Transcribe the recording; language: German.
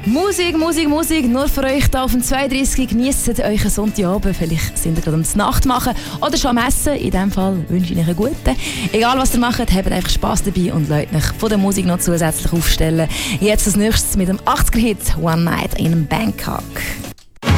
Musik, Musik, Musik, nur für euch hier auf dem 32. Genießt euch einen Sonntagabend. Vielleicht sind ihr gerade am Nacht machen oder schon am Essen. In diesem Fall wünsche ich euch einen guten. Egal was ihr macht, habt einfach Spass dabei und lasst euch von der Musik noch zusätzlich aufstellen. Jetzt als nächstes mit dem 80er-Hit «One Night in Bangkok».